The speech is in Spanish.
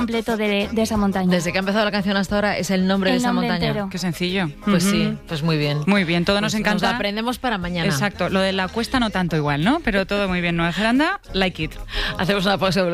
completo de esa montaña. Desde que ha empezado la canción hasta ahora es el nombre de esa montaña. Entero. Qué sencillo. Pues sí, pues muy bien. Muy bien, todo nos Pues encanta. Nos lo aprendemos para mañana. Exacto, lo de la cuesta no tanto igual, ¿no? Pero todo muy bien. Nueva Zelanda, like it. Hacemos una pausa.